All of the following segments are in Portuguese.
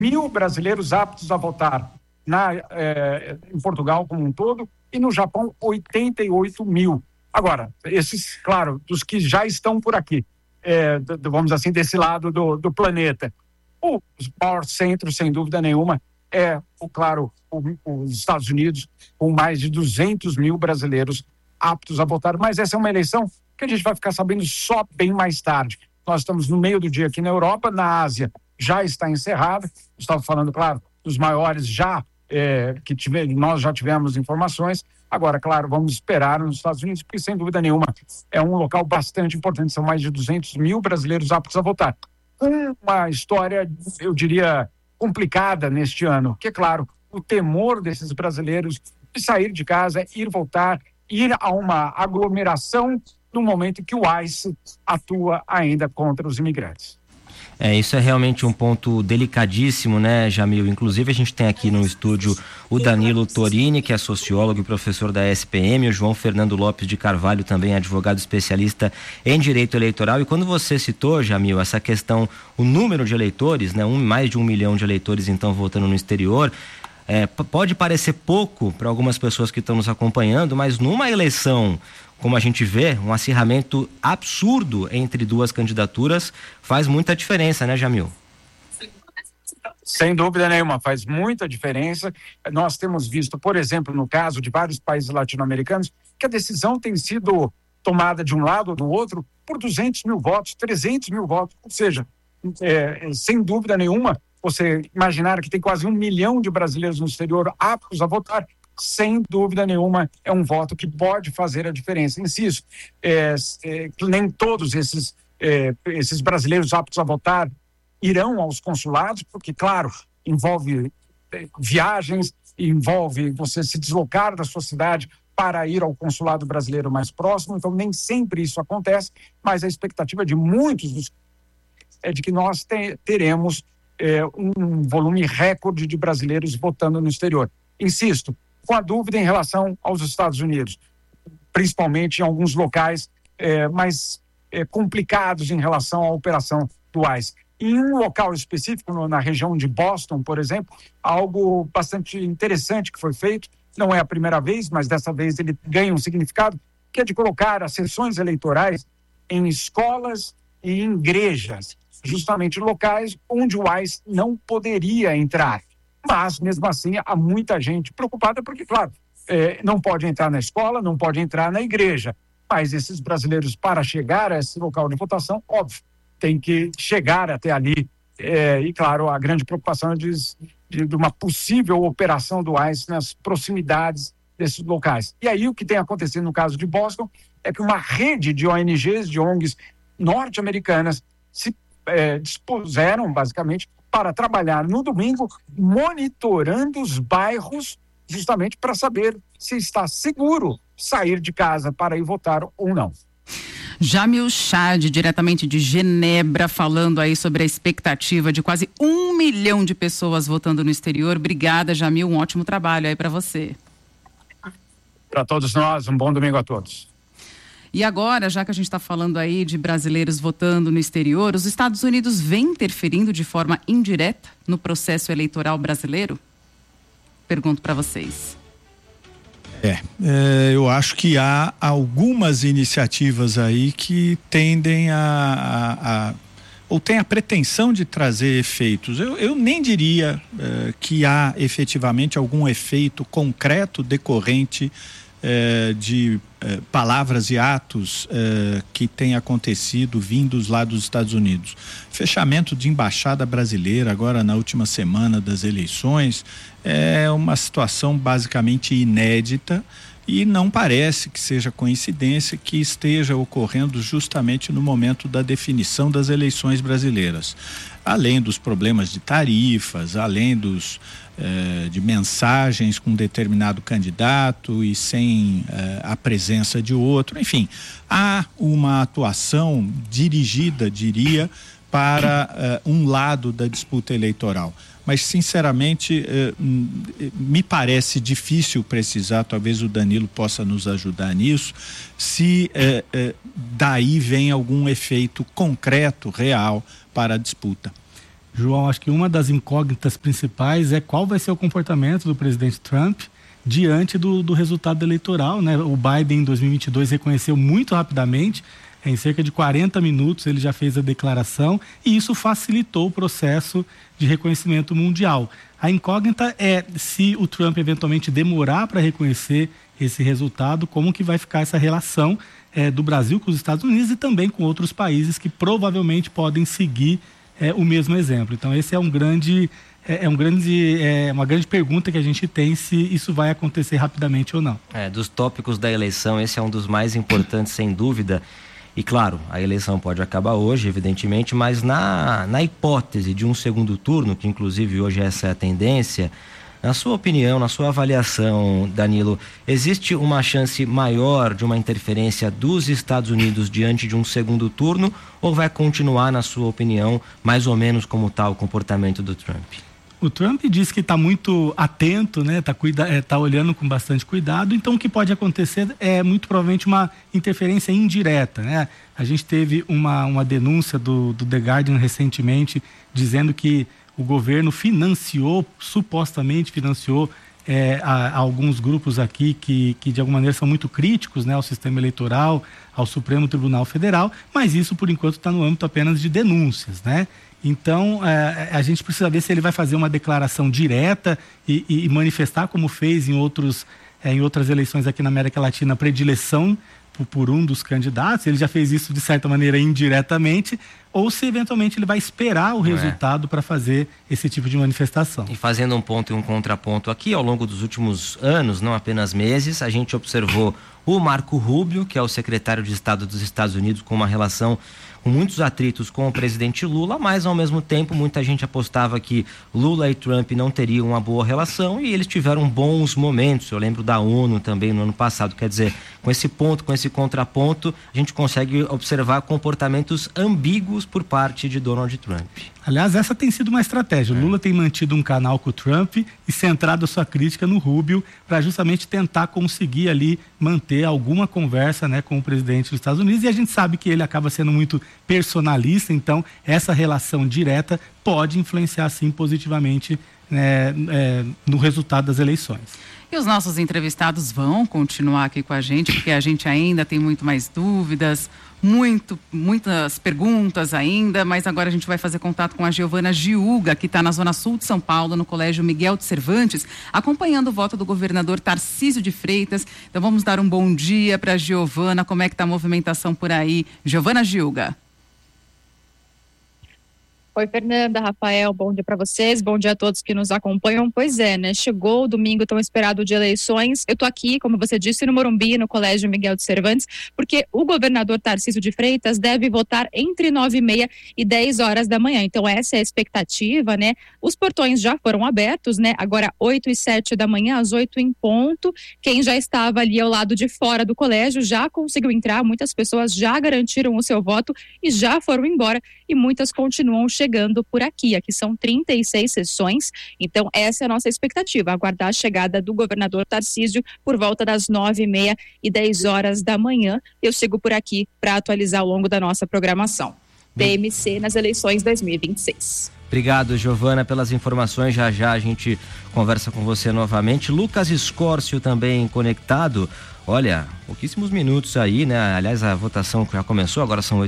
mil brasileiros aptos a votar em Portugal como um todo, e no Japão 88 mil. Agora, esses, claro, dos que já estão por aqui, vamos assim, desse lado do planeta. O maior centro, sem dúvida nenhuma, os Estados Unidos, com mais de 200 mil brasileiros aptos a votar. Mas essa é uma eleição que a gente vai ficar sabendo só bem mais tarde. Nós estamos no meio do dia aqui na Europa, na Ásia já está encerrada. Estava falando, claro, dos maiores nós já tivemos informações. Agora, claro, vamos esperar nos Estados Unidos, porque sem dúvida nenhuma é um local bastante importante. São mais de 200 mil brasileiros aptos a votar. Uma história, eu diria, complicada neste ano, que é claro, o temor desses brasileiros de sair de casa, ir a uma aglomeração no momento em que o ICE atua ainda contra os imigrantes. Isso é realmente um ponto delicadíssimo, né, Jamil? Inclusive a gente tem aqui no estúdio o Danilo Torini, que é sociólogo e professor da SPM, o João Fernando Lopes de Carvalho, também advogado especialista em direito eleitoral. E quando você citou, Jamil, essa questão, o número de eleitores, né, mais de 1 milhão de eleitores então votando no exterior, pode parecer pouco para algumas pessoas que estão nos acompanhando, mas numa eleição, como a gente vê, um acirramento absurdo entre duas candidaturas faz muita diferença, né, Jamil? Sem dúvida nenhuma, faz muita diferença. Nós temos visto, por exemplo, no caso de vários países latino-americanos, que a decisão tem sido tomada de um lado ou do outro por 200 mil votos, 300 mil votos. Ou seja, sem dúvida nenhuma, você imaginar que tem quase 1 milhão de brasileiros no exterior aptos a votar, sem dúvida nenhuma, é um voto que pode fazer a diferença. Insisto, nem todos esses brasileiros aptos a votar irão aos consulados, porque, claro, envolve viagens, envolve você se deslocar da sua cidade para ir ao consulado brasileiro mais próximo, então nem sempre isso acontece, mas a expectativa de muitos é de que nós teremos um volume recorde de brasileiros votando no exterior. Insisto, com a dúvida em relação aos Estados Unidos, principalmente em alguns locais mais complicados em relação à operação do ICE. Em um local específico, na região de Boston, por exemplo, algo bastante interessante que foi feito, não é a primeira vez, mas dessa vez ele ganha um significado, que é de colocar as sessões eleitorais em escolas e em igrejas, justamente locais onde o ICE não poderia entrar. Mas, mesmo assim, há muita gente preocupada porque, claro, não pode entrar na escola, não pode entrar na igreja. Mas esses brasileiros, para chegar a esse local de votação, óbvio, tem que chegar até ali. E, claro, a grande preocupação é de uma possível operação do ICE nas proximidades desses locais. E aí, o que tem acontecido no caso de Boston é que uma rede de ONGs, de ONGs norte-americanas, se dispuseram, basicamente, para trabalhar no domingo, monitorando os bairros, justamente para saber se está seguro sair de casa para ir votar ou não. Jamil Chad, diretamente de Genebra, falando aí sobre a expectativa de quase 1 milhão de pessoas votando no exterior. Obrigada, Jamil, um ótimo trabalho aí para você. Para todos nós, um bom domingo a todos. E agora, já que a gente está falando aí de brasileiros votando no exterior, os Estados Unidos vêm interferindo de forma indireta no processo eleitoral brasileiro? Pergunto para vocês. Eu acho que há algumas iniciativas aí que tendem ou tem a pretensão de trazer efeitos. Eu nem diria que há efetivamente algum efeito concreto decorrente de palavras e atos que têm acontecido vindos lá dos Estados Unidos. Fechamento de embaixada brasileira agora na última semana das eleições é uma situação basicamente inédita e não parece que seja coincidência que esteja ocorrendo justamente no momento da definição das eleições brasileiras. Além dos problemas de tarifas, além de mensagens com determinado candidato e sem a presença de outro, enfim, há uma atuação dirigida, diria, para um lado da disputa eleitoral. Mas, sinceramente, me parece difícil precisar, talvez o Danilo possa nos ajudar nisso, se daí vem algum efeito concreto, real, para a disputa. João, acho que uma das incógnitas principais é qual vai ser o comportamento do presidente Trump diante do resultado eleitoral, né? O Biden em 2022 reconheceu muito rapidamente, em cerca de 40 minutos ele já fez a declaração e isso facilitou o processo de reconhecimento mundial. A incógnita é se o Trump eventualmente demorar para reconhecer esse resultado, como que vai ficar essa relação do Brasil com os Estados Unidos e também com outros países que provavelmente podem seguir o mesmo exemplo. Então esse é uma grande pergunta que a gente tem, se isso vai acontecer rapidamente ou não. Dos tópicos da eleição, esse é um dos mais importantes, sem dúvida. E claro, a eleição pode acabar hoje, evidentemente, mas na hipótese de um segundo turno, que inclusive hoje essa é a tendência, na sua opinião, na sua avaliação, Danilo, existe uma chance maior de uma interferência dos Estados Unidos diante de um segundo turno, ou vai continuar, na sua opinião, mais ou menos como está o comportamento do Trump? O Trump diz que está muito atento, né? Tá olhando com bastante cuidado. Então, o que pode acontecer é muito provavelmente uma interferência indireta, né? A gente teve uma denúncia do The Guardian recentemente dizendo que o governo supostamente financiou alguns grupos aqui que de alguma maneira são muito críticos, né, ao sistema eleitoral, ao Supremo Tribunal Federal, mas isso por enquanto está no âmbito apenas de denúncias, né? Então, a gente precisa ver se ele vai fazer uma declaração direta e manifestar, como fez em outras eleições aqui na América Latina, a predileção por um dos candidatos. Ele já fez isso de certa maneira indiretamente, ou se eventualmente ele vai esperar o resultado para fazer esse tipo de manifestação. E fazendo um ponto e um contraponto aqui, ao longo dos últimos anos, não apenas meses, a gente observou o Marco Rubio, que é o secretário de Estado dos Estados Unidos, com uma relação com muitos atritos com o presidente Lula, mas ao mesmo tempo muita gente apostava que Lula e Trump não teriam uma boa relação e eles tiveram bons momentos. Eu lembro da ONU também no ano passado. Quer dizer, com esse ponto, com esse contraponto, a gente consegue observar comportamentos ambíguos por parte de Donald Trump. Aliás, essa tem sido uma estratégia. Lula tem mantido um canal com o Trump e centrado a sua crítica no Rubio para justamente tentar conseguir ali manter alguma conversa, né, com o presidente dos Estados Unidos, e a gente sabe que ele acaba sendo muito personalista, então essa relação direta pode influenciar sim positivamente no resultado das eleições. E os nossos entrevistados vão continuar aqui com a gente, porque a gente ainda tem muito mais dúvidas, muitas perguntas ainda, mas agora a gente vai fazer contato com a Giovana Giuga, que está na Zona Sul de São Paulo, no Colégio Miguel de Cervantes, acompanhando o voto do governador Tarcísio de Freitas. Então vamos dar um bom dia para a Giovana. Como é que está a movimentação por aí? Giovana Giuga. Oi, Fernanda, Rafael, bom dia para vocês, bom dia a todos que nos acompanham. Pois é, né, chegou o domingo tão esperado de eleições. Eu tô aqui, como você disse, no Morumbi, no Colégio Miguel de Cervantes, porque o governador Tarcísio de Freitas deve votar entre 9h30 e 10 horas da manhã. Então essa é a expectativa, né? Os portões já foram abertos, né? Agora 8 e 7 da manhã, às 8 em ponto. Quem já estava ali ao lado de fora do colégio já conseguiu entrar, muitas pessoas já garantiram o seu voto e já foram embora, e muitas continuam chegando por aqui. Aqui são 36 sessões, então essa é a nossa expectativa, aguardar a chegada do governador Tarcísio por volta das 9h30 e 10 horas da manhã. Eu sigo por aqui para atualizar ao longo da nossa programação. TMC nas eleições 2026. Obrigado, Giovana, pelas informações. Já já a gente conversa com você novamente. Lucas Escórcio também conectado. Olha, pouquíssimos minutos aí, né? Aliás, a votação já começou, agora são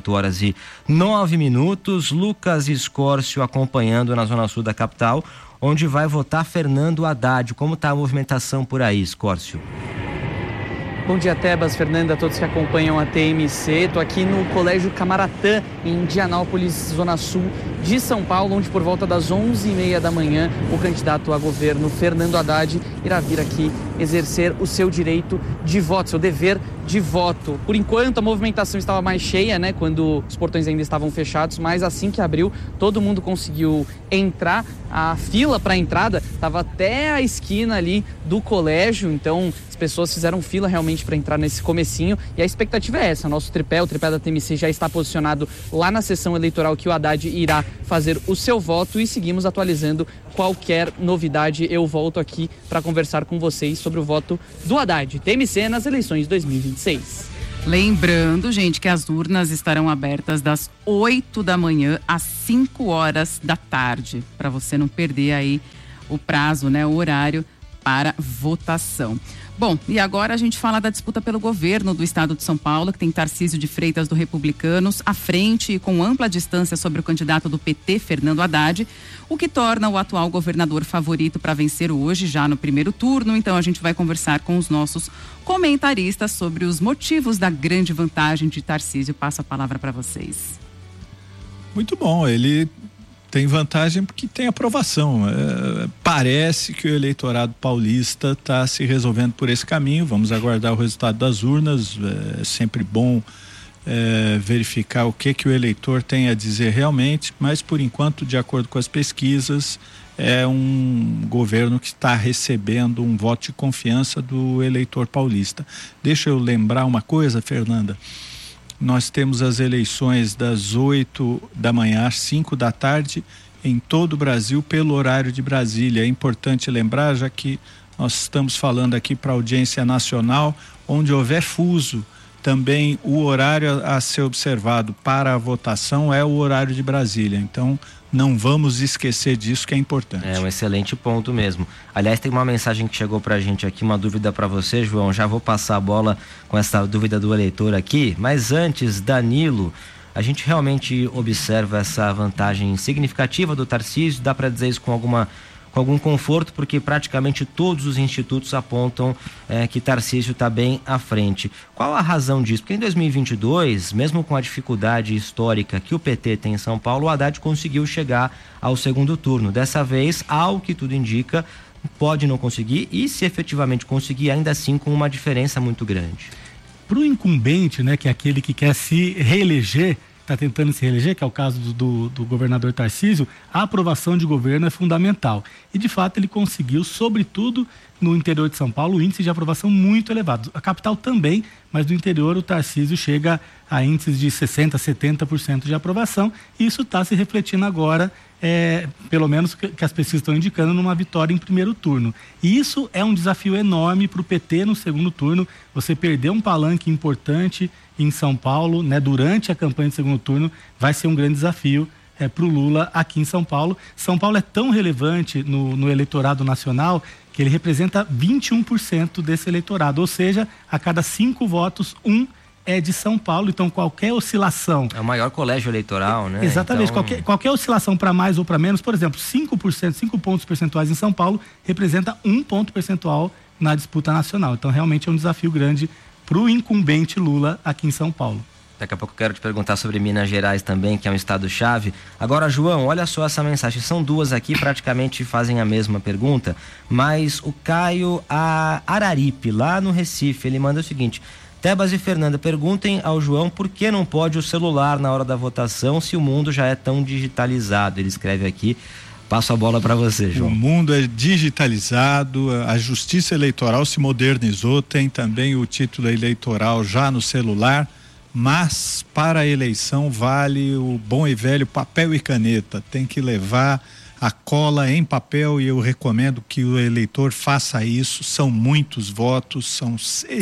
8h09. Lucas Escórcio acompanhando na Zona Sul da capital, onde vai votar Fernando Haddad. Como está a movimentação por aí, Escórcio? Bom dia, Tebas, Fernanda, a todos que acompanham a TMC. Estou aqui no Colégio Camaratã, em Indianápolis, Zona Sul de São Paulo, onde por volta das 11h30 da manhã o candidato a governo Fernando Haddad irá vir aqui exercer o seu direito de voto, seu dever de voto. Por enquanto a movimentação estava mais cheia, né, quando os portões ainda estavam fechados, mas assim que abriu todo mundo conseguiu entrar. A fila para a entrada estava até a esquina ali do colégio, então as pessoas fizeram fila realmente para entrar nesse comecinho, e a expectativa é essa. Nosso tripé, o tripé da TMC, já está posicionado lá na sessão eleitoral que o Haddad irá fazer o seu voto, e seguimos atualizando qualquer novidade. Eu volto aqui para conversar com vocês sobre o voto do Haddad. TMC nas eleições de 2026. Lembrando, gente, que as urnas estarão abertas das 8 da manhã às 5 horas da tarde, para você não perder aí o prazo, né, o horário para votação. Bom, e agora a gente fala da disputa pelo governo do estado de São Paulo, que tem Tarcísio de Freitas do Republicanos à frente e com ampla distância sobre o candidato do PT, Fernando Haddad, o que torna o atual governador favorito para vencer hoje, já no primeiro turno. Então a gente vai conversar com os nossos comentaristas sobre os motivos da grande vantagem de Tarcísio. Passo a palavra para vocês. Muito bom, ele tem vantagem porque tem aprovação. Parece que o eleitorado paulista está se resolvendo por esse caminho. Vamos aguardar o resultado das urnas. É sempre bom verificar o que o eleitor tem a dizer realmente, mas por enquanto, de acordo com as pesquisas, é um governo que está recebendo um voto de confiança do eleitor paulista. Deixa eu lembrar uma coisa, Fernanda. Nós temos as eleições das 8 da manhã às 5 da tarde em todo o Brasil pelo horário de Brasília. É importante lembrar, já que nós estamos falando aqui para a audiência nacional, onde houver fuso, também o horário a ser observado para a votação é o horário de Brasília. Então, não vamos esquecer disso, que é importante. É um excelente ponto mesmo. Aliás, tem uma mensagem que chegou pra gente aqui, uma dúvida para você, João. Já vou passar a bola com essa dúvida do eleitor aqui, mas antes, Danilo, a gente realmente observa essa vantagem significativa do Tarcísio? Dá para dizer isso com algum conforto, porque praticamente todos os institutos apontam que Tarcísio está bem à frente. Qual a razão disso? Porque em 2022, mesmo com a dificuldade histórica que o PT tem em São Paulo, o Haddad conseguiu chegar ao segundo turno. Dessa vez, ao que tudo indica, pode não conseguir e, se efetivamente conseguir, ainda assim com uma diferença muito grande. Para o incumbente, né, que é aquele que quer se reeleger, está tentando se reeleger, que é o caso do governador Tarcísio, a aprovação de governo é fundamental. E, de fato, ele conseguiu, sobretudo no interior de São Paulo, índice de aprovação muito elevado. A capital também, mas no interior o Tarcísio chega a índices de 60%, 70% de aprovação, e isso está se refletindo agora, pelo menos que as pesquisas estão indicando, numa vitória em primeiro turno. E isso é um desafio enorme para o PT no segundo turno. Você perder um palanque importante em São Paulo, né, durante a campanha de segundo turno, vai ser um grande desafio para o Lula aqui em São Paulo. São Paulo é tão relevante no eleitorado nacional que ele representa 21% desse eleitorado, ou seja, a cada 5 votos, 1 é de São Paulo. Então qualquer oscilação... É o maior colégio eleitoral, né? Exatamente, então... qualquer oscilação para mais ou para menos, por exemplo, 5%, 5 pontos percentuais em São Paulo, representa 1 ponto percentual na disputa nacional. Então realmente é um desafio grande para o incumbente Lula aqui em São Paulo. Daqui a pouco eu quero te perguntar sobre Minas Gerais também, que é um estado-chave. Agora, João, olha só essa mensagem. São duas aqui, praticamente fazem a mesma pergunta, mas o Caio Araripe, lá no Recife, ele manda o seguinte: Tebas e Fernanda, perguntem ao João por que não pode o celular na hora da votação se o mundo já é tão digitalizado. Ele escreve aqui. Passo a bola para você, João. O mundo é digitalizado, a justiça eleitoral se modernizou, tem também o título eleitoral já no celular, mas para a eleição vale o bom e velho papel e caneta. Tem que levar a cola em papel e eu recomendo que o eleitor faça isso. São muitos votos, são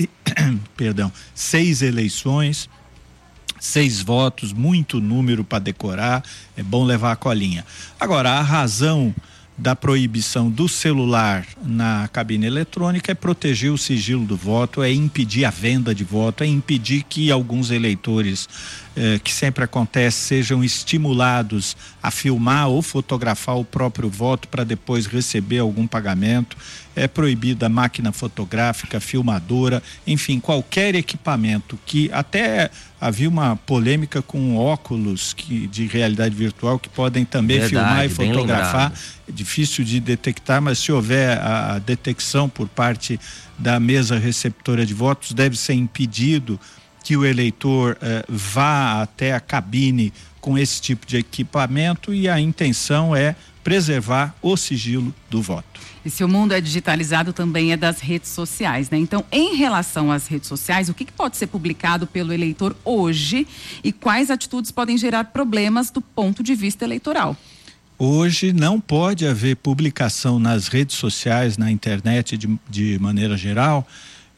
6 eleições, 6 votos, muito número para decorar, é bom levar a colinha. Agora, a razão da proibição do celular na cabine eletrônica é proteger o sigilo do voto, é impedir a venda de voto, é impedir que alguns eleitores, que sempre acontece, sejam estimulados a filmar ou fotografar o próprio voto para depois receber algum pagamento. É proibida a máquina fotográfica, filmadora, enfim, qualquer equipamento que até havia uma polêmica com óculos de realidade virtual que podem também filmar e fotografar. É difícil de detectar, mas se houver a detecção por parte da mesa receptora de votos, deve ser impedido que o eleitor vá até a cabine com esse tipo de equipamento, e a intenção é preservar o sigilo do voto. E se o mundo é digitalizado, também é das redes sociais, né? Então, em relação às redes sociais, o que pode ser publicado pelo eleitor hoje e quais atitudes podem gerar problemas do ponto de vista eleitoral? Hoje não pode haver publicação nas redes sociais, na internet de maneira geral,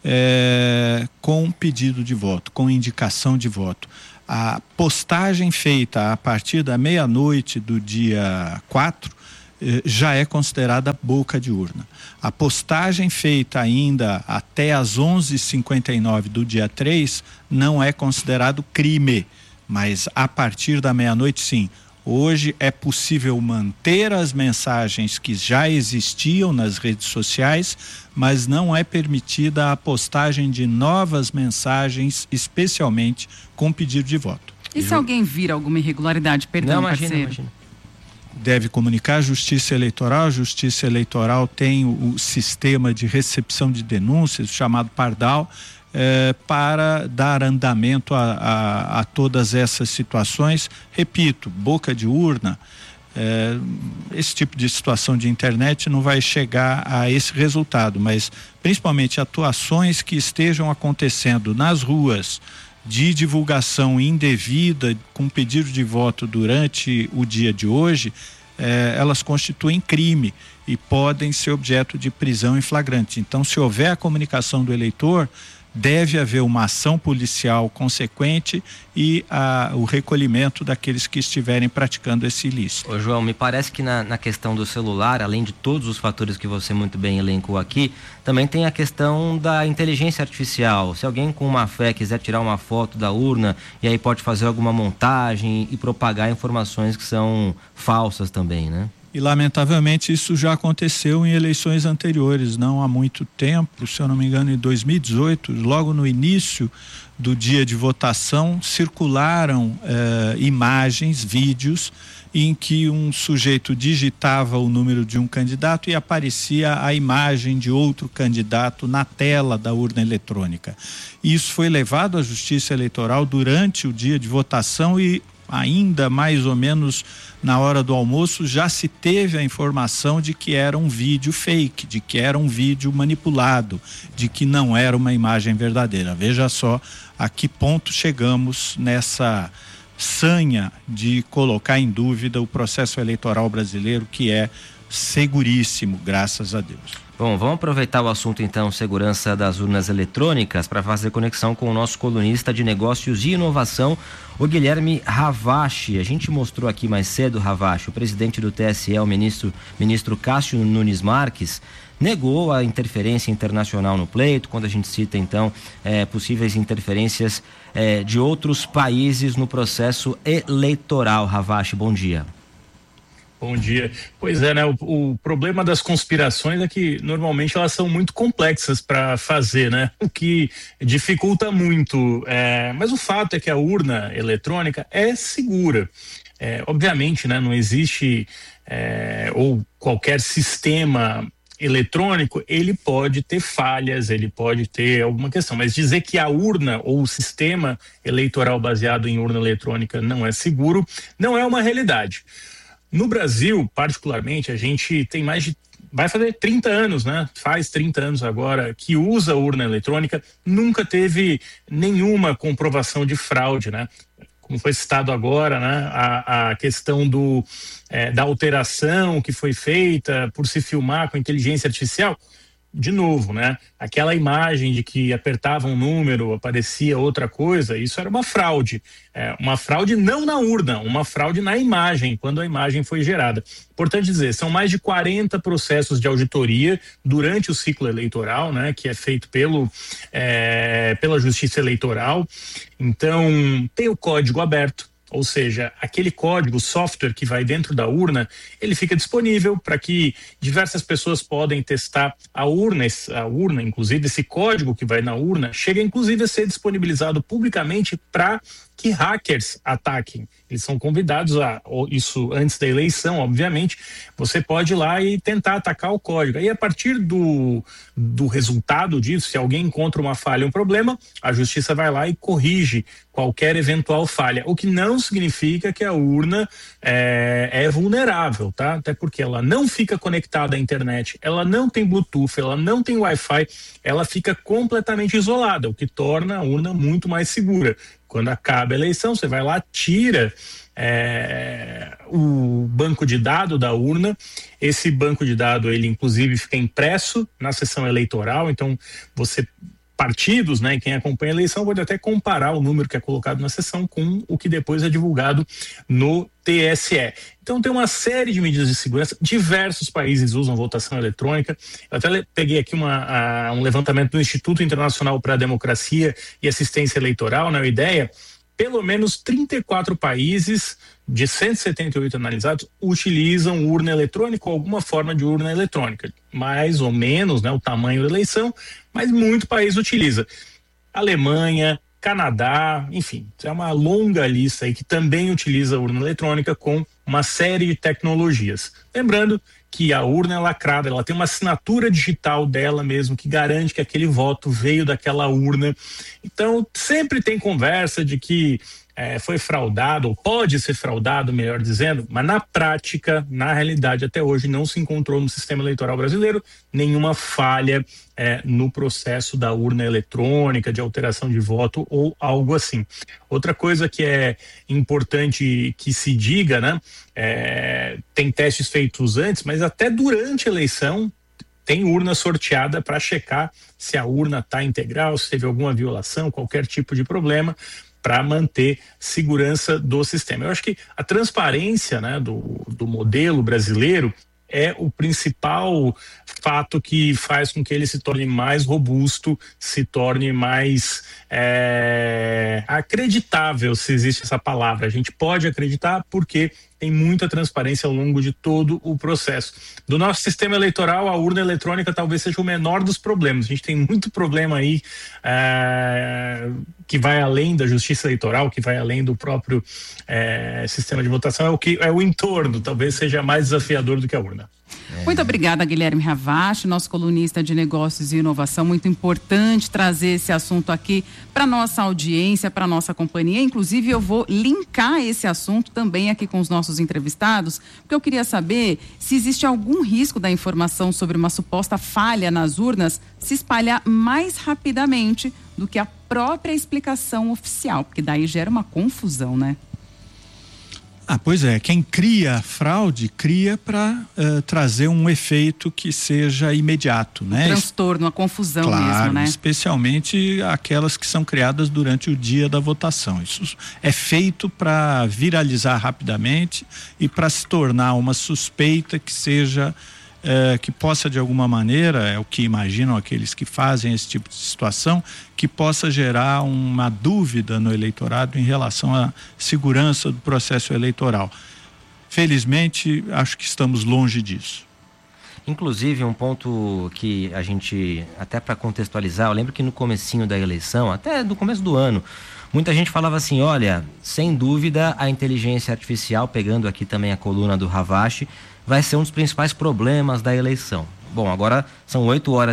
com pedido de voto, com indicação de voto. A postagem feita a partir da meia-noite do dia 4 já é considerada boca de urna. A postagem feita ainda até às 11h59 do dia 3 não é considerado crime, mas a partir da meia-noite, sim. Hoje é possível manter as mensagens que já existiam nas redes sociais, mas não é permitida a postagem de novas mensagens, especialmente com pedido de voto. E se alguém vir alguma irregularidade, perdão, parceiro? Imagina. Deve comunicar à Justiça Eleitoral. A Justiça Eleitoral tem o sistema de recepção de denúncias, chamado Pardal, para dar andamento a todas essas situações. Repito, boca de urna, esse tipo de situação de internet não vai chegar a esse resultado, mas principalmente atuações que estejam acontecendo nas ruas de divulgação indevida com pedido de voto durante o dia de hoje, elas constituem crime e podem ser objeto de prisão em flagrante. Então, se houver a comunicação do eleitor, deve haver uma ação policial consequente e o recolhimento daqueles que estiverem praticando esse ilícito. Ô João, me parece que na questão do celular, além de todos os fatores que você muito bem elencou aqui, também tem a questão da inteligência artificial. Se alguém com má fé quiser tirar uma foto da urna e aí pode fazer alguma montagem e propagar informações que são falsas também, né? E lamentavelmente isso já aconteceu em eleições anteriores, não há muito tempo, se eu não me engano em 2018, logo no início do dia de votação, circularam imagens, vídeos em que um sujeito digitava o número de um candidato e aparecia a imagem de outro candidato na tela da urna eletrônica. Isso foi levado à Justiça Eleitoral durante o dia de votação e ainda mais ou menos na hora do almoço já se teve a informação de que era um vídeo fake, de que era um vídeo manipulado, de que não era uma imagem verdadeira. Veja só a que ponto chegamos nessa sanha de colocar em dúvida o processo eleitoral brasileiro, que é seguríssimo, graças a Deus. Bom, vamos aproveitar o assunto então, segurança das urnas eletrônicas, para fazer conexão com o nosso colunista de negócios e inovação, o Guilherme Ravache. A gente mostrou aqui mais cedo, Ravache, o presidente do TSE, o ministro Cássio Nunes Marques, negou a interferência internacional no pleito, quando a gente cita então possíveis interferências de outros países no processo eleitoral. Ravache, bom dia. Bom dia. Pois é, né? O problema das conspirações é que normalmente elas são muito complexas para fazer, né? O que dificulta muito. Mas o fato é que a urna eletrônica é segura. Obviamente, né? Não existe ou qualquer sistema eletrônico, ele pode ter falhas, ele pode ter alguma questão, mas dizer que a urna ou o sistema eleitoral baseado em urna eletrônica não é seguro, não é uma realidade. No Brasil, particularmente, a gente tem vai fazer 30 anos, né? Faz 30 anos agora que usa urna eletrônica, nunca teve nenhuma comprovação de fraude, né? Como foi citado agora, né? A questão da alteração que foi feita por se filmar com inteligência artificial. De novo, né? Aquela imagem de que apertava um número, aparecia outra coisa, isso era uma fraude. Uma fraude não na urna, uma fraude na imagem, quando a imagem foi gerada. Importante dizer, são mais de 40 processos de auditoria durante o ciclo eleitoral, né? Que é feito pela Justiça Eleitoral. Então, tem o código aberto. Ou seja, aquele código, software que vai dentro da urna, ele fica disponível para que diversas pessoas podem testar a urna, inclusive esse código que vai na urna, chega inclusive a ser disponibilizado publicamente para que hackers ataquem. Eles são convidados isso antes da eleição, obviamente, você pode ir lá e tentar atacar o código. Aí a partir do resultado disso, se alguém encontra uma falha, um problema, a justiça vai lá e corrige qualquer eventual falha, o que não significa que a urna é vulnerável, tá? Até porque ela não fica conectada à internet, ela não tem Bluetooth, ela não tem Wi-Fi, ela fica completamente isolada, o que torna a urna muito mais segura. Quando acaba a eleição, você vai lá, tira o banco de dados da urna. Esse banco de dados, ele inclusive fica impresso na sessão eleitoral, então você partidos, né, quem acompanha a eleição pode até comparar o número que é colocado na sessão com o que depois é divulgado no TSE. Então tem uma série de medidas de segurança, diversos países usam votação eletrônica. Eu até peguei aqui um levantamento do Instituto Internacional para a Democracia e Assistência Eleitoral, né, o IDEA. Pelo menos 34 países de 178 analisados utilizam urna eletrônica ou alguma forma de urna eletrônica, mais ou menos, né, o tamanho da eleição, mas muito país utiliza. Alemanha, Canadá, enfim, é uma longa lista aí que também utiliza a urna eletrônica com uma série de tecnologias. Lembrando que a urna é lacrada, ela tem uma assinatura digital dela mesmo, que garante que aquele voto veio daquela urna. Então, sempre tem conversa de que foi fraudado, ou pode ser fraudado, melhor dizendo, mas na prática, na realidade, até hoje, não se encontrou no sistema eleitoral brasileiro nenhuma falha no processo da urna eletrônica, de alteração de voto ou algo assim. Outra coisa que é importante que se diga, né? Tem testes feitos antes, mas até durante a eleição tem urna sorteada para checar se a urna está integral, se teve alguma violação, qualquer tipo de problema, para manter segurança do sistema. Eu acho que a transparência, né, do modelo brasileiro é o principal fato que faz com que ele se torne mais robusto, se torne mais acreditável, se existe essa palavra. A gente pode acreditar porque tem muita transparência ao longo de todo o processo. Do nosso sistema eleitoral, a urna eletrônica talvez seja o menor dos problemas. A gente tem muito problema aí que vai além da justiça eleitoral, que vai além do próprio sistema de votação, é o entorno, talvez seja mais desafiador do que a urna. Muito obrigada, Guilherme Ravache, nosso colunista de negócios e inovação. Muito importante trazer esse assunto aqui para nossa audiência, para nossa companhia. Inclusive, eu vou linkar esse assunto também aqui com os nossos entrevistados, porque eu queria saber se existe algum risco da informação sobre uma suposta falha nas urnas se espalhar mais rapidamente do que a própria explicação oficial, porque daí gera uma confusão, né? Pois é, quem cria a fraude cria para trazer um efeito que seja imediato, né? Transtorno, a confusão, claro, mesmo, né? Especialmente aquelas que são criadas durante o dia da votação. Isso é feito para viralizar rapidamente e para se tornar uma suspeita que seja que possa de alguma maneira, é o que imaginam aqueles que fazem esse tipo de situação, que possa gerar uma dúvida no eleitorado em relação à segurança do processo eleitoral. Felizmente, acho que estamos longe disso. Inclusive, um ponto que a gente, até para contextualizar, eu lembro que no comecinho da eleição, até no começo do ano, muita gente falava assim, olha, sem dúvida a inteligência artificial, pegando aqui também a coluna do Ravache, vai ser um dos principais problemas da eleição. Bom, agora são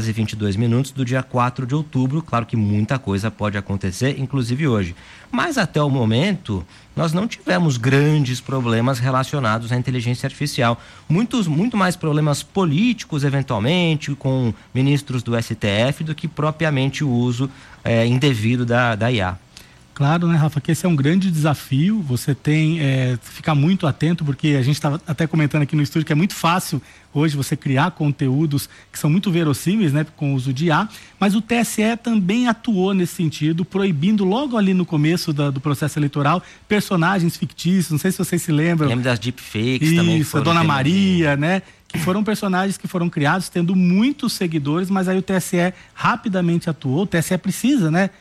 8h22 do dia 4 de outubro, claro que muita coisa pode acontecer, inclusive hoje. Mas até o momento, nós não tivemos grandes problemas relacionados à inteligência artificial. Muito mais problemas políticos, eventualmente, com ministros do STF, do que propriamente o uso indevido da IA. Claro, né, Rafa, que esse é um grande desafio, você tem ficar muito atento, porque a gente estava até comentando aqui no estúdio que é muito fácil hoje você criar conteúdos que são muito verossímeis, né, com o uso de IA, mas o TSE também atuou nesse sentido, proibindo logo ali no começo do processo eleitoral personagens fictícios, não sei se vocês se lembram. Lembro das deepfakes também. Isso, a Dona Maria, né, que foram personagens que foram criados tendo muitos seguidores, mas aí o TSE rapidamente atuou, o TSE precisa, né,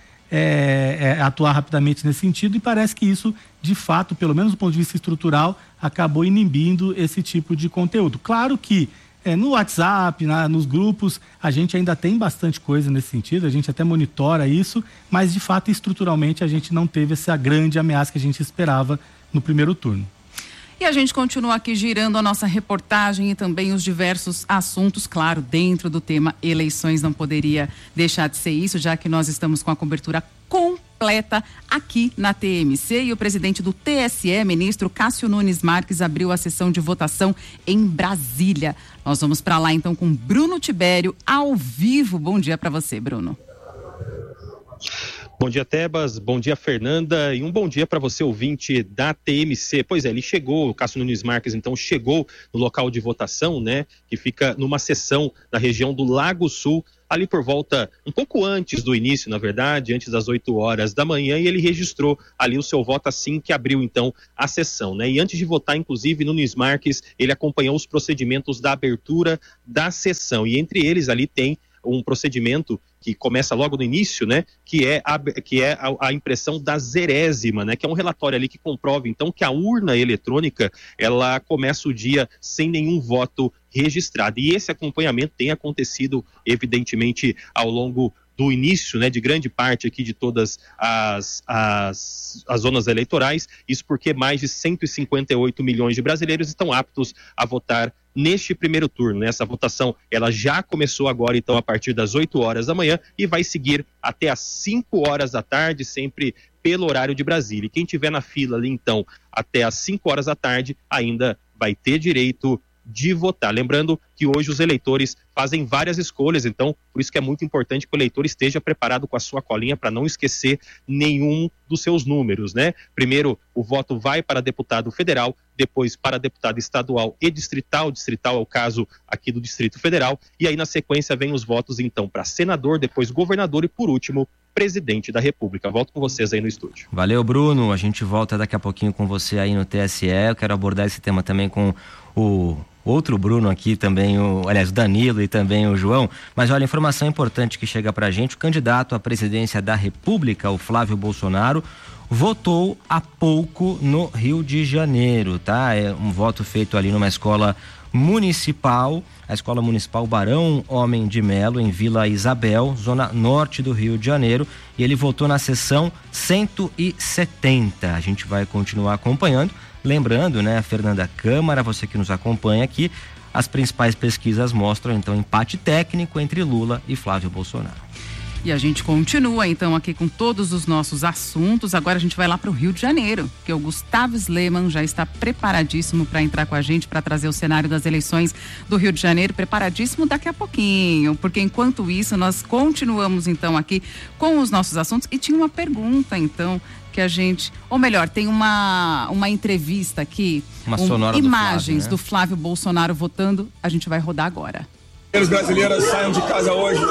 atuar rapidamente nesse sentido, e parece que isso, de fato, pelo menos do ponto de vista estrutural, acabou inibindo esse tipo de conteúdo. Claro que no WhatsApp, nos grupos, a gente ainda tem bastante coisa nesse sentido, a gente até monitora isso, mas de fato, estruturalmente, a gente não teve essa grande ameaça que a gente esperava no primeiro turno. E a gente continua aqui girando a nossa reportagem e também os diversos assuntos, claro, dentro do tema eleições, não poderia deixar de ser isso, já que nós estamos com a cobertura completa aqui na TMC, e o presidente do TSE, ministro Cássio Nunes Marques, abriu a sessão de votação em Brasília. Nós vamos para lá então com Bruno Tibério, ao vivo. Bom dia para você, Bruno. Bom dia, Tebas, bom dia, Fernanda, e um bom dia para você, ouvinte da TMC. Pois é, ele chegou, o Cássio Nunes Marques, então, chegou no local de votação, né, que fica numa seção na região do Lago Sul, ali por volta, um pouco antes do início, na verdade, antes das 8 horas da manhã, e ele registrou ali o seu voto assim que abriu, então, a sessão, né? E antes de votar, inclusive, Nunes Marques, ele acompanhou os procedimentos da abertura da sessão, e entre eles ali tem um procedimento que começa logo no início, né, que é a impressão da zerésima, né, que é um relatório ali que comprova, então, que a urna eletrônica, ela começa o dia sem nenhum voto registrado. E esse acompanhamento tem acontecido, evidentemente, ao longo do início, né, de grande parte aqui de todas as zonas eleitorais, isso porque mais de 158 milhões de brasileiros estão aptos a votar neste primeiro turno. Essa votação, ela já começou agora, então, a partir das 8 horas da manhã e vai seguir até às 5 horas da tarde, sempre pelo horário de Brasília. E quem estiver na fila ali, então, até às 5 horas da tarde, ainda vai ter direito de votar. Lembrando que hoje os eleitores fazem várias escolhas, então por isso que é muito importante que o eleitor esteja preparado com a sua colinha para não esquecer nenhum dos seus números, né? Primeiro o voto vai para deputado federal, depois para deputado estadual e distrital é o caso aqui do Distrito Federal, e aí na sequência vem os votos então para senador, depois governador e por último presidente da República. Volto com vocês aí no estúdio. Valeu, Bruno, a gente volta daqui a pouquinho com você aí no TSE. Eu quero abordar esse tema também com o outro Bruno aqui também, o Danilo e também o João, mas olha, informação importante que chega pra gente: o candidato à presidência da República, o Flávio Bolsonaro, votou há pouco no Rio de Janeiro, tá? É um voto feito ali numa escola municipal, a Escola Municipal Barão Homem de Melo, em Vila Isabel, zona norte do Rio de Janeiro, e ele votou na sessão 170. A gente vai continuar acompanhando. Lembrando, né, Fernanda Câmara, você que nos acompanha aqui, as principais pesquisas mostram, então, empate técnico entre Lula e Flávio Bolsonaro. E a gente continua, então, aqui com todos os nossos assuntos. Agora a gente vai lá para o Rio de Janeiro, que o Gustavo Sleman já está preparadíssimo para entrar com a gente, para trazer o cenário das eleições do Rio de Janeiro. Preparadíssimo daqui a pouquinho, porque enquanto isso nós continuamos, então, aqui com os nossos assuntos. E tinha uma pergunta, então, que a gente, ou melhor, tem uma entrevista aqui, imagens do Flávio Bolsonaro votando, a gente vai rodar agora. Os brasileiros saiam de casa hoje.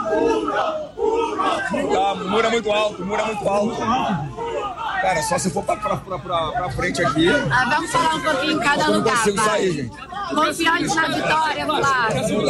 Tá, muro é muito alto. Cara, só se for pra frente aqui. Vamos falar um pouquinho em cada lugar. Eu não consigo sair, gente. Confiante na vitória, Flávio.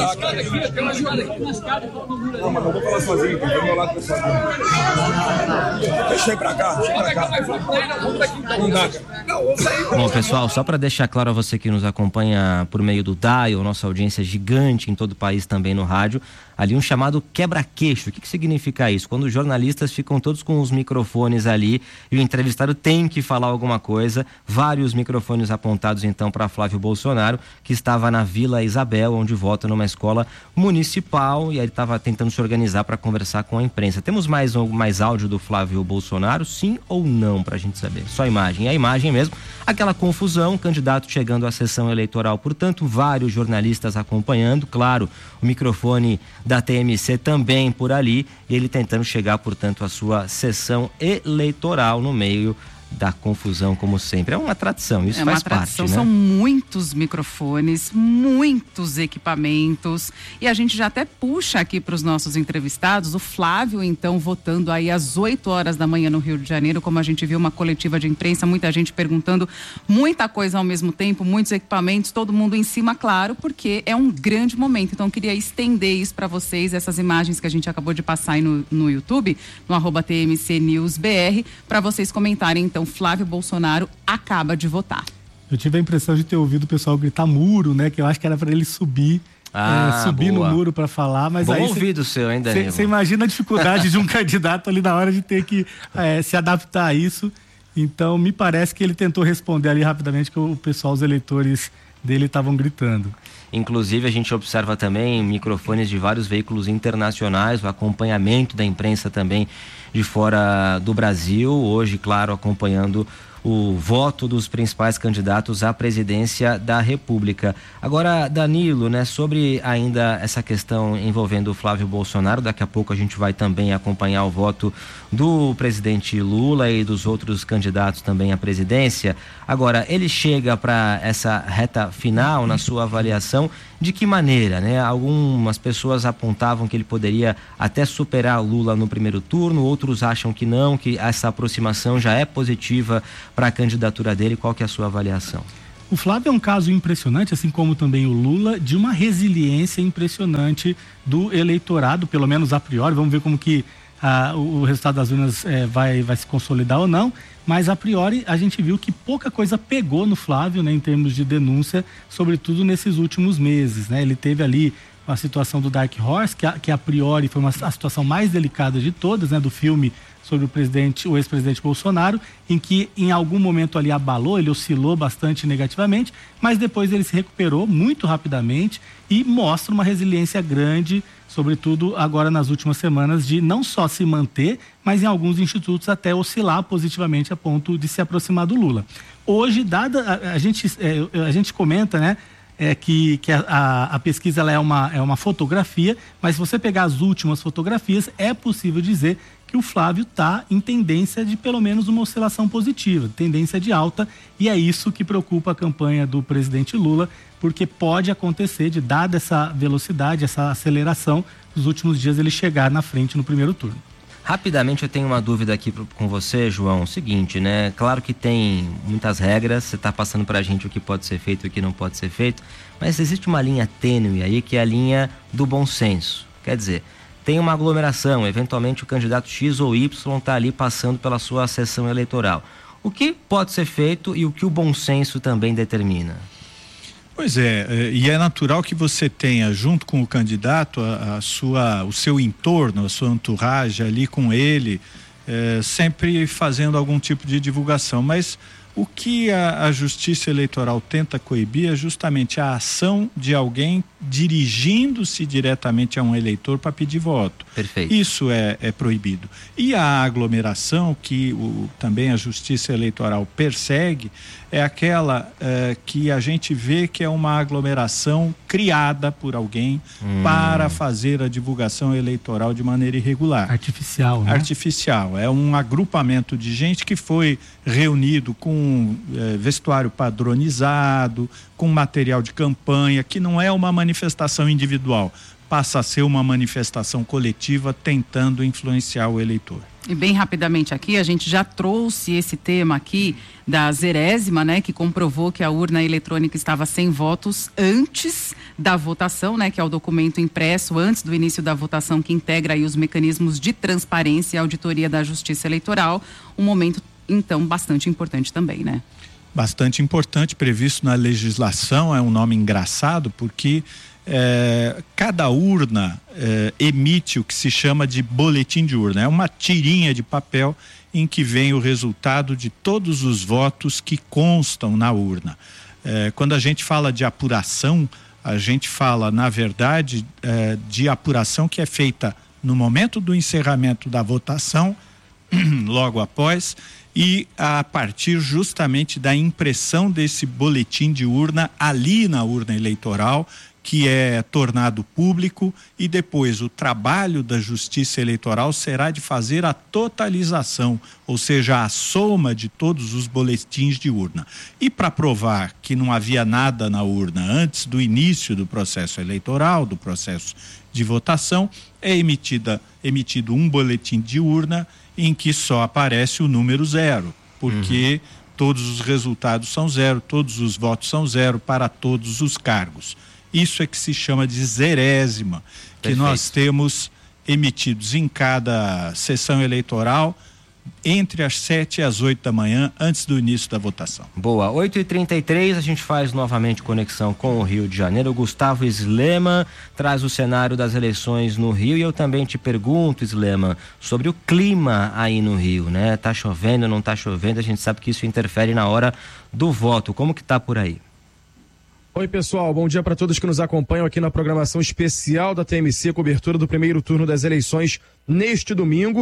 Não, mas eu vou falar sozinho, porque do meu lado sozinho. Deixa eu ir pra cá. Não dá, cara. Bom, pessoal, só para deixar claro a você que nos acompanha por meio do Dial, nossa audiência gigante em todo o país, também no rádio, ali um chamado quebra-queixo. O que significa isso? Quando os jornalistas ficam todos com os microfones ali e o entrevistado tem que falar alguma coisa, vários microfones apontados então para Flávio Bolsonaro, que estava na Vila Isabel, onde vota numa escola municipal, e aí ele estava tentando se organizar para conversar com a imprensa. Temos mais áudio do Flávio Bolsonaro, sim ou não, para a gente saber? Só imagem. E a imagem mesmo, aquela confusão, candidato chegando à sessão eleitoral, portanto, vários jornalistas acompanhando, claro, o microfone da TMC também por ali, e ele tentando chegar, portanto, à sua sessão eleitoral no meio da confusão, como sempre. É uma tradição, isso faz parte, né? São muitos microfones, muitos equipamentos, e a gente já até puxa aqui para os nossos entrevistados, o Flávio, então, votando aí às 8 horas da manhã no Rio de Janeiro, como a gente viu, uma coletiva de imprensa, muita gente perguntando, muita coisa ao mesmo tempo, muitos equipamentos, todo mundo em cima, claro, porque é um grande momento. Então, eu queria estender isso para vocês, essas imagens que a gente acabou de passar aí no YouTube, no @TMCNewsBR, para vocês comentarem, então, Flávio Bolsonaro acaba de votar. Eu tive a impressão de ter ouvido o pessoal gritar muro, né? Que eu acho que era para ele subir no muro para falar, mas bom aí ouvido seu, hein, Danilo? Você imagina a dificuldade de um candidato ali na hora de ter que se adaptar a isso. Então, me parece que ele tentou responder ali rapidamente que o pessoal, os eleitores dele estavam gritando. Inclusive, a gente observa também microfones de vários veículos internacionais, o acompanhamento da imprensa também de fora do Brasil, hoje, claro, acompanhando o voto dos principais candidatos à presidência da República. Agora, Danilo, né, sobre ainda essa questão envolvendo o Flávio Bolsonaro, daqui a pouco a gente vai também acompanhar o voto do presidente Lula e dos outros candidatos também à presidência. Agora, ele chega para essa reta final, na sua avaliação, de que maneira, né? Algumas pessoas apontavam que ele poderia até superar Lula no primeiro turno, outros acham que não, que essa aproximação já é positiva para a candidatura dele. Qual que é a sua avaliação? O Flávio é um caso impressionante, assim como também o Lula, de uma resiliência impressionante do eleitorado, pelo menos a priori. Vamos ver como que o resultado das urnas vai se consolidar ou não, mas a priori a gente viu que pouca coisa pegou no Flávio, né, em termos de denúncia, sobretudo nesses últimos meses, né? Ele teve ali a situação do Dark Horse, que a priori foi a situação mais delicada de todas, né, do filme sobre o ex-presidente Bolsonaro, em que em algum momento ali abalou, ele oscilou bastante negativamente, mas depois ele se recuperou muito rapidamente e mostra uma resiliência grande, sobretudo agora nas últimas semanas, de não só se manter, mas em alguns institutos até oscilar positivamente a ponto de se aproximar do Lula. Hoje, a gente comenta, né, que a pesquisa ela é uma fotografia, mas se você pegar as últimas fotografias, é possível dizer que o Flávio está em tendência de pelo menos uma oscilação positiva, tendência de alta, e é isso que preocupa a campanha do presidente Lula, porque pode acontecer de, dada essa velocidade, essa aceleração, nos últimos dias ele chegar na frente no primeiro turno. Rapidamente eu tenho uma dúvida aqui com você, João. Seguinte, né? Claro que tem muitas regras, você está passando para a gente o que pode ser feito e o que não pode ser feito, mas existe uma linha tênue aí que é a linha do bom senso. Quer dizer, tem uma aglomeração, eventualmente o candidato X ou Y está ali passando pela sua sessão eleitoral. O que pode ser feito e o que o bom senso também determina? Pois é, e é natural que você tenha junto com o candidato o seu entorno, a sua entourage ali com ele, sempre fazendo algum tipo de divulgação, mas o que a Justiça Eleitoral tenta coibir é justamente a ação de alguém dirigindo-se diretamente a um eleitor para pedir voto. Perfeito. Isso é proibido. E a aglomeração que também a Justiça Eleitoral persegue é aquela que a gente vê que é uma aglomeração criada por alguém para fazer a divulgação eleitoral de maneira irregular. Artificial, né? Artificial. É um agrupamento de gente que foi reunido com vestuário padronizado, com material de campanha, que não é uma manifestação individual, passa a ser uma manifestação coletiva tentando influenciar o eleitor. E bem rapidamente aqui, a gente já trouxe esse tema aqui da Zerésima, né, que comprovou que a urna eletrônica estava sem votos antes da votação, né, que é o documento impresso antes do início da votação que integra aí os mecanismos de transparência e auditoria da Justiça Eleitoral, um momento então bastante importante também, né? Bastante importante, previsto na legislação, é um nome engraçado porque cada urna emite o que se chama de boletim de urna, é uma tirinha de papel em que vem o resultado de todos os votos que constam na urna. Quando a gente fala de apuração, a gente fala, na verdade, de apuração que é feita no momento do encerramento da votação, logo após, e a partir justamente da impressão desse boletim de urna ali na urna eleitoral, que é tornado público, e depois o trabalho da Justiça Eleitoral será de fazer a totalização, ou seja, a soma de todos os boletins de urna. E para provar que não havia nada na urna antes do início do processo eleitoral, do processo de votação, é emitido um boletim de urna em que só aparece o número 0, porque todos os resultados são 0, todos os votos são 0 para todos os cargos. Isso é que se chama de zerésima, que nós temos emitidos em cada sessão eleitoral entre as 7 e as 8 da manhã, antes do início da votação. Boa, 8h33, a gente faz novamente conexão com o Rio de Janeiro. O Gustavo Slema traz o cenário das eleições no Rio, e eu também te pergunto, Slema, sobre o clima aí no Rio, né? Tá chovendo, não tá chovendo? A gente sabe que isso interfere na hora do voto. Como que tá por aí? Oi, pessoal, bom dia para todos que nos acompanham aqui na programação especial da TMC, cobertura do primeiro turno das eleições neste domingo.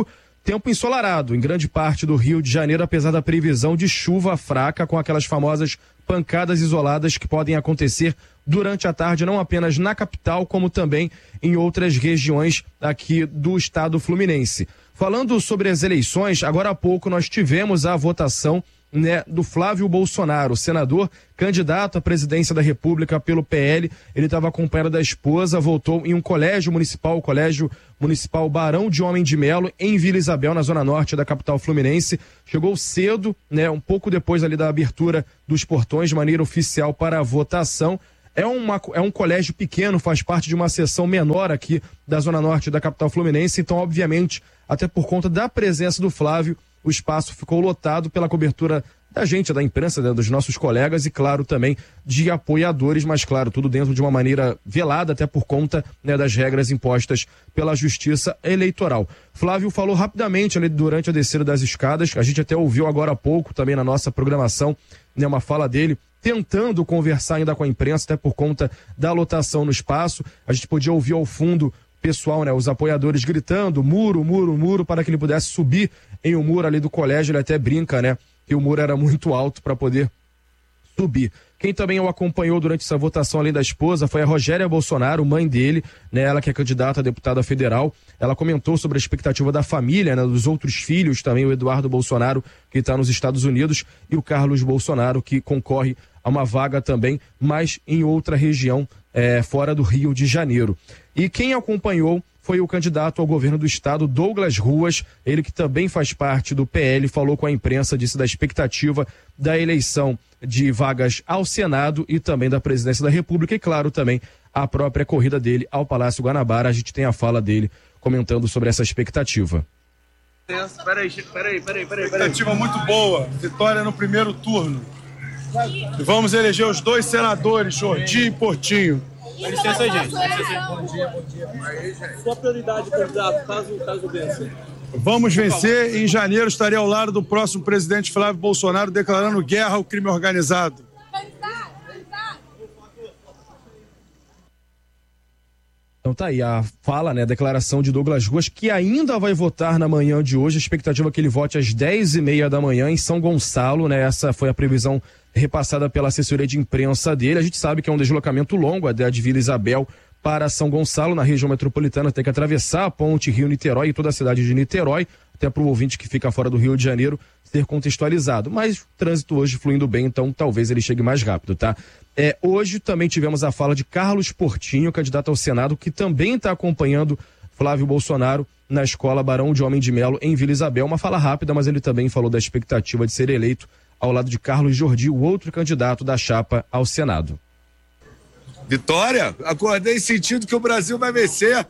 tempo ensolarado em grande parte do Rio de Janeiro, apesar da previsão de chuva fraca, com aquelas famosas pancadas isoladas que podem acontecer durante a tarde, não apenas na capital, como também em outras regiões aqui do estado fluminense. Falando sobre as eleições, agora há pouco nós tivemos a votação, né, do Flávio Bolsonaro, senador, candidato à presidência da República pelo PL. Ele estava acompanhado da esposa, votou em um colégio municipal, o Colégio Municipal Barão de Homem de Melo, em Vila Isabel, na zona norte da capital fluminense. Chegou cedo, né, um pouco depois ali da abertura dos portões de maneira oficial para a votação. É um colégio pequeno, faz parte de uma seção menor aqui da zona norte da capital fluminense, então, obviamente, até por conta da presença do Flávio, o espaço ficou lotado pela cobertura da gente, da imprensa, né, dos nossos colegas e, claro, também de apoiadores, mas, claro, tudo dentro de uma maneira velada, até por conta, né, das regras impostas pela Justiça Eleitoral. Flávio falou rapidamente ali durante a descida das escadas, a gente até ouviu agora há pouco também na nossa programação, né, uma fala dele, tentando conversar ainda com a imprensa, até por conta da lotação no espaço. A gente podia ouvir ao fundo pessoal, né, os apoiadores gritando muro, muro, muro, para que ele pudesse subir em um muro ali do colégio. Ele até brinca, né, que o muro era muito alto para poder subir. Quem também o acompanhou durante essa votação, além da esposa, foi a Rogéria Bolsonaro, mãe dele, né, ela que é candidata a deputada federal. Ela comentou sobre a expectativa da família, né, dos outros filhos, também o Eduardo Bolsonaro, que está nos Estados Unidos, e o Carlos Bolsonaro, que concorre a uma vaga também, mas em outra região, fora do Rio de Janeiro. E quem acompanhou foi o candidato ao governo do estado, Douglas Ruas, ele que também faz parte do PL, falou com a imprensa, disse da expectativa da eleição de vagas ao Senado e também da presidência da República e, claro, também a própria corrida dele ao Palácio Guanabara. A gente tem a fala dele comentando sobre essa expectativa. Peraí. Expectativa muito boa, vitória no primeiro turno. E vamos eleger os 2 senadores, Jordi e Portinho. Dá licença aí, gente. Bom dia. Sua prioridade, candidato, caso vença. Vamos vencer e em janeiro estarei ao lado do próximo presidente Flávio Bolsonaro declarando guerra ao crime organizado. Então tá aí a fala, né, a declaração de Douglas Ruas, que ainda vai votar na manhã de hoje. A expectativa é que ele vote às 10h30 da manhã em São Gonçalo, né? Essa foi a previsão repassada pela assessoria de imprensa dele. A gente sabe que é um deslocamento longo, a de Vila Isabel para São Gonçalo, na região metropolitana, tem que atravessar a ponte Rio-Niterói e toda a cidade de Niterói, até para o ouvinte que fica fora do Rio de Janeiro ser contextualizado. Mas o trânsito hoje fluindo bem, então talvez ele chegue mais rápido, tá? Hoje também tivemos a fala de Carlos Portinho, candidato ao Senado, que também está acompanhando Flávio Bolsonaro na Escola Barão de Homem de Melo, em Vila Isabel. Uma fala rápida, mas ele também falou da expectativa de ser eleito ao lado de Carlos Jordi, o outro candidato da chapa ao Senado. Vitória! Acordei sentindo que o Brasil vai vencer.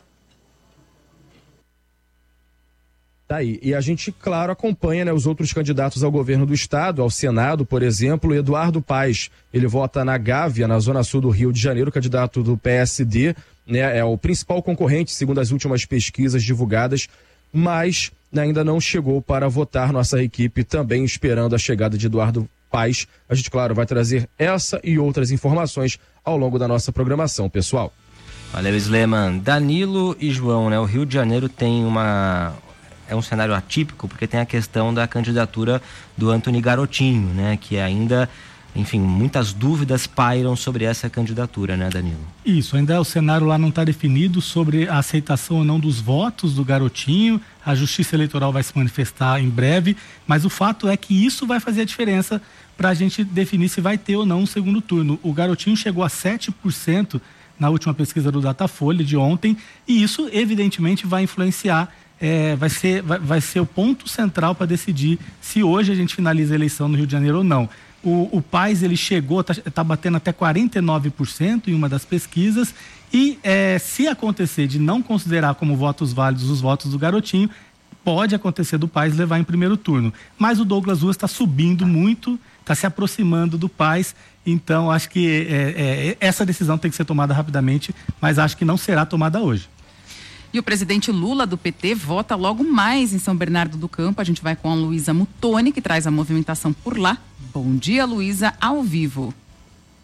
Tá aí. E a gente, claro, acompanha, né, os outros candidatos ao governo do estado, ao Senado, por exemplo. Eduardo Paes, ele vota na Gávea, na zona sul do Rio de Janeiro, candidato do PSD, né, é o principal concorrente, segundo as últimas pesquisas divulgadas, mas ainda não chegou para votar. Nossa equipe também esperando a chegada de Eduardo Paes. A gente, claro, vai trazer essa e outras informações ao longo da nossa programação, pessoal. Valeu, Sleman. Danilo e João, né? O Rio de Janeiro tem é um cenário atípico, porque tem a questão da candidatura do Antony Garotinho, né? Que ainda, enfim, muitas dúvidas pairam sobre essa candidatura, né, Danilo? Isso, ainda o cenário lá não está definido sobre a aceitação ou não dos votos do Garotinho. A Justiça Eleitoral vai se manifestar em breve, mas o fato é que isso vai fazer a diferença para a gente definir se vai ter ou não um segundo turno. O Garotinho chegou a 7% na última pesquisa do Datafolha de ontem, e isso evidentemente vai influenciar, vai ser o ponto central para decidir se hoje a gente finaliza a eleição no Rio de Janeiro ou não. O Paes, ele chegou, tá batendo até 49% em uma das pesquisas, e se acontecer de não considerar como votos válidos os votos do Garotinho, pode acontecer do Paes levar em primeiro turno. Mas o Douglas Ruas está subindo muito, está se aproximando do Paes, então acho que essa decisão tem que ser tomada rapidamente, mas acho que não será tomada hoje. E o presidente Lula, do PT, vota logo mais em São Bernardo do Campo. A gente vai com a Luísa Mutoni, que traz a movimentação por lá. Bom dia, Luísa, ao vivo.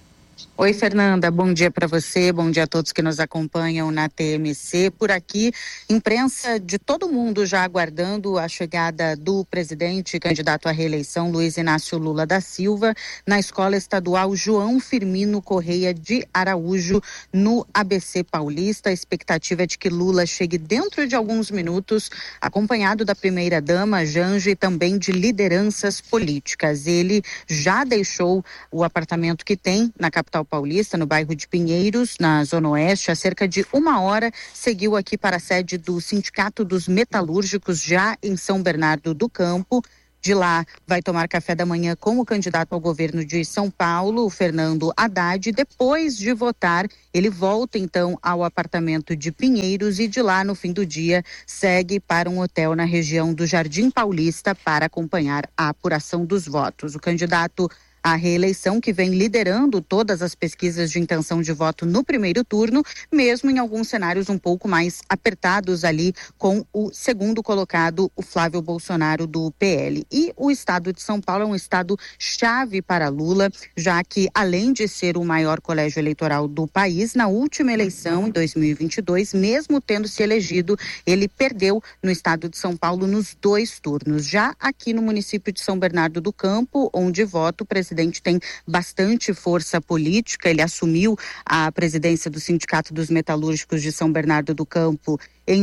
Oi, Fernanda, bom dia para você, bom dia a todos que nos acompanham na TMC. Por aqui, imprensa de todo mundo já aguardando a chegada do presidente, candidato à reeleição, Luiz Inácio Lula da Silva, na Escola Estadual João Firmino Correia de Araújo, no ABC Paulista. A expectativa é de que Lula chegue dentro de alguns minutos, acompanhado da primeira-dama, Janja, e também de lideranças políticas. Ele já deixou o apartamento que tem na capital paulista, no bairro de Pinheiros, na Zona Oeste, há cerca de 1 hora, seguiu aqui para a sede do Sindicato dos Metalúrgicos, já em São Bernardo do Campo. De lá, vai tomar café da manhã com o candidato ao governo de São Paulo, o Fernando Haddad. Depois de votar, ele volta então ao apartamento de Pinheiros e de lá, no fim do dia, segue para um hotel na região do Jardim Paulista para acompanhar a apuração dos votos. O candidato à reeleição, que vem liderando todas as pesquisas de intenção de voto no primeiro turno, mesmo em alguns cenários um pouco mais apertados ali com o segundo colocado, o Flávio Bolsonaro, do PL. E o estado de São Paulo é um estado chave para Lula, já que, além de ser o maior colégio eleitoral do país, na última eleição, em 2022, mesmo tendo se elegido, ele perdeu no estado de São Paulo nos 2 turnos. Já aqui no município de São Bernardo do Campo, onde vota o presidente tem bastante força política, ele assumiu a presidência do Sindicato dos Metalúrgicos de São Bernardo do Campo em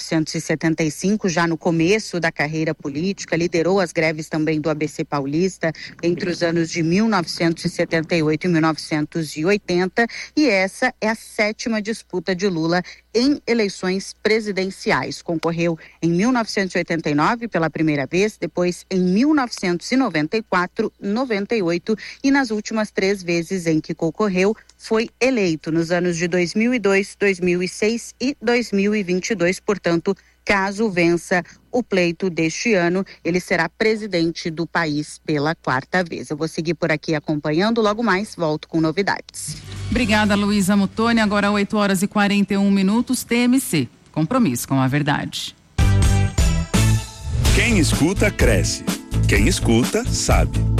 1975, já no começo da carreira política, liderou as greves também do ABC Paulista entre os anos de 1978 e 1980, e essa é a 7ª disputa de Lula em eleições presidenciais. Concorreu em 1989 pela primeira vez, depois em 1994, 98 e nas últimas 3 vezes em que concorreu, foi eleito nos anos de 2002, 2006 e 2022. Portanto, caso vença o pleito deste ano, ele será presidente do país pela 4ª vez. Eu vou seguir por aqui acompanhando, logo mais volto com novidades. Obrigada, Luísa Muttoni. Agora 8 horas e 41 minutos, TMC. Compromisso com a verdade. Quem escuta, cresce. Quem escuta, sabe.